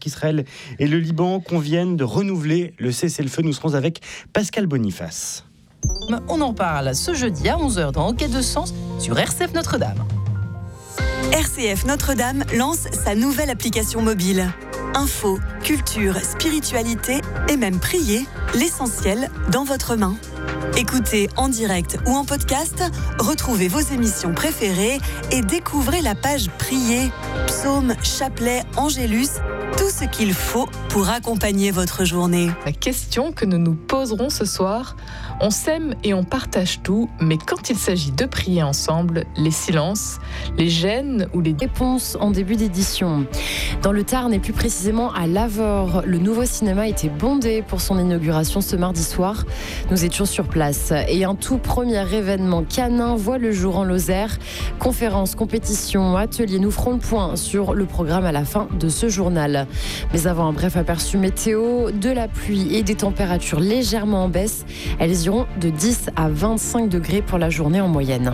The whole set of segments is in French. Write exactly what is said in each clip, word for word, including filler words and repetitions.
qu'Israël et le Liban conviennent de renouveler le cessez-le-feu. Nous serons avec Pascal Boniface. On en parle ce jeudi à onze heures dans Enquête de Sens sur R C F Notre-Dame. R C F Notre-Dame lance sa nouvelle application mobile. Info, culture, spiritualité et même prier, l'essentiel dans votre main. Écoutez en direct ou en podcast, retrouvez vos émissions préférées et découvrez la page Prier, psaumes, chapelets, angélus, tout ce qu'il faut pour accompagner votre journée. La question que nous nous poserons ce soir, on s'aime et on partage tout, mais quand il s'agit de prier ensemble, les silences, les gênes ou les réponses en début d'édition. Dans le Tarn et plus précisément à Lavore, le nouveau cinéma était bondé pour son inauguration ce mardi soir. Nous étions sur place et un tout premier événement canin voit le jour en Lozère. Conférences, compétitions, ateliers, nous ferons le point sur le programme à la fin de ce journal. Mais avant un bref aperçu météo, de la pluie et des températures légèrement en baisse. Elles iront de dix à vingt-cinq degrés pour la journée en moyenne.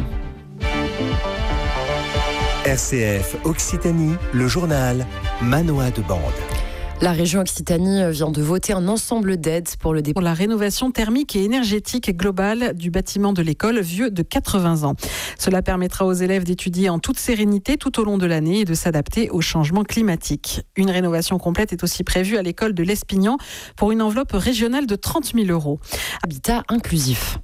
R C F Occitanie, le journal Manoa de Bande. La région Occitanie vient de voter un ensemble d'aides pour le dé- pour la rénovation thermique et énergétique globale du bâtiment de l'école vieux de quatre-vingts ans. Cela permettra aux élèves d'étudier en toute sérénité tout au long de l'année et de s'adapter aux changements climatiques. Une rénovation complète est aussi prévue à l'école de l'Espignan pour une enveloppe régionale de trente mille euros. Habitat inclusif.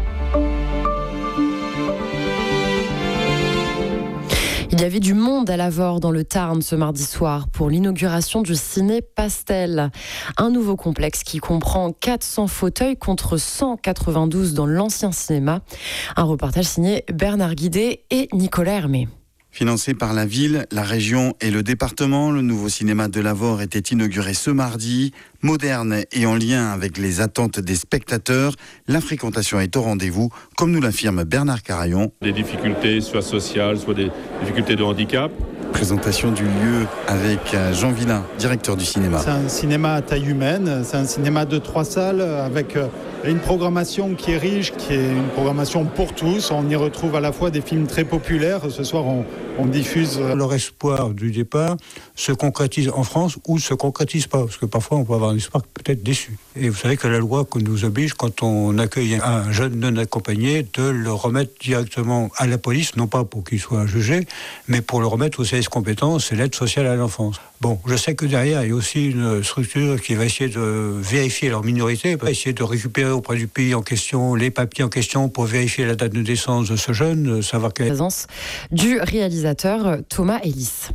Il y avait du monde à Lavore dans le Tarn ce mardi soir pour l'inauguration du Ciné Pastel. Un nouveau complexe qui comprend quatre cents fauteuils contre cent quatre-vingt-douze dans l'ancien cinéma. Un reportage signé Bernard Guidé et Nicolas Hermé. Financé par la ville, la région et le département, le nouveau cinéma de Lavore était inauguré ce mardi. Moderne et en lien avec les attentes des spectateurs, la fréquentation est au rendez-vous, comme nous l'affirme Bernard Carayon. Des difficultés, soit sociales, soit des difficultés de handicap. Présentation du lieu avec Jean Villain, directeur du cinéma. C'est un cinéma à taille humaine, c'est un cinéma de trois salles avec une programmation qui est riche, qui est une programmation pour tous. On y retrouve à la fois des films très populaires. Ce soir, on, on diffuse... Leur espoir du départ se concrétise en France ou ne se concrétise pas, parce que parfois on peut avoir un espoir peut-être déçu. Et vous savez que la loi nous oblige, quand on accueille un jeune non accompagné, de le remettre directement à la police, non pas pour qu'il soit jugé, mais pour le remettre au service compétent, c'est l'aide sociale à l'enfance. Bon, je sais que derrière, il y a aussi une structure qui va essayer de vérifier leur minorité, va essayer de récupérer auprès du pays en question les papiers en question pour vérifier la date de naissance de ce jeune, savoir quelle... Présence du réalisateur Thomas Ellis.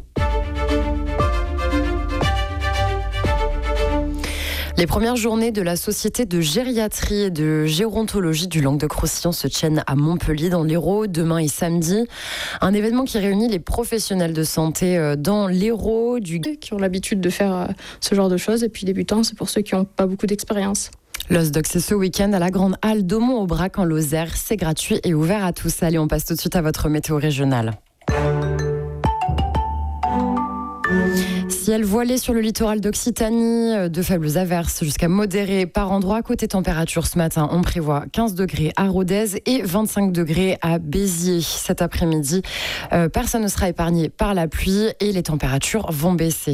Les premières journées de la Société de gériatrie et de gérontologie du Languedoc-Roussillon se tiennent à Montpellier, dans l'Hérault, demain et samedi. Un événement qui réunit les professionnels de santé dans l'Hérault. Du... qui ont l'habitude de faire ce genre de choses, et puis débutants, c'est pour ceux qui n'ont pas beaucoup d'expérience. L'Osdoc, c'est ce week-end à la Grande Halle d'Aumont-Aubrac en Lozère. C'est gratuit et ouvert à tous. Allez, on passe tout de suite à votre météo régionale. Ciel voilé sur le littoral d'Occitanie, de faibles averses jusqu'à modérées par endroits. Côté température ce matin, on prévoit quinze degrés à Rodez et vingt-cinq degrés à Béziers. Cet après-midi, euh, personne ne sera épargné par la pluie et les températures vont baisser.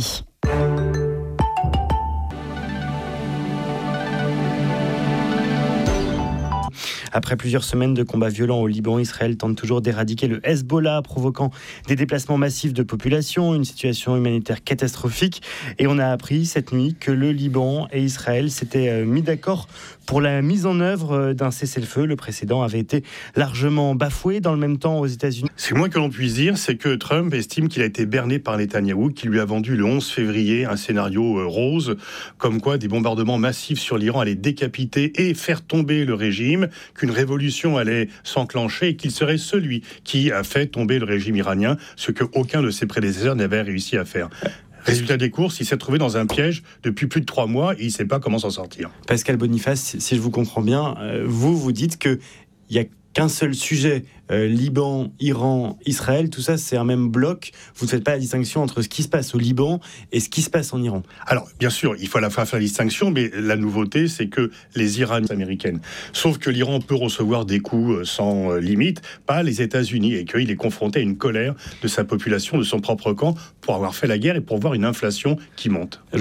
Après plusieurs semaines de combats violents au Liban, Israël tente toujours d'éradiquer le Hezbollah, provoquant des déplacements massifs de population, une situation humanitaire catastrophique. Et on a appris cette nuit que le Liban et Israël s'étaient mis d'accord pour la mise en œuvre d'un cessez-le-feu. Le précédent avait été largement bafoué. Dans le même temps, aux États-Unis... C'est moins que l'on puisse dire, c'est que Trump estime qu'il a été berné par Netanyahou, qui lui a vendu le onze février un scénario rose, comme quoi des bombardements massifs sur l'Iran allaient décapiter et faire tomber le régime, qu'une révolution allait s'enclencher et qu'il serait celui qui a fait tomber le régime iranien, ce qu'aucun de ses prédécesseurs n'avait réussi à faire. Résultat des courses, il s'est trouvé dans un piège depuis plus de trois mois et il ne sait pas comment s'en sortir. Pascal Boniface, si je vous comprends bien, vous, vous dites qu'il n'y a qu'un seul sujet, euh, Liban, Iran, Israël, tout ça c'est un même bloc. Vous ne faites pas la distinction entre ce qui se passe au Liban et ce qui se passe en Iran. Alors bien sûr, il faut à la fois faire la distinction, mais la nouveauté c'est que les Iraniens américaines, sauf que l'Iran peut recevoir des coups sans limite, pas les États-Unis, et qu'il est confronté à une colère de sa population, de son propre camp, pour avoir fait la guerre et pour voir une inflation qui monte.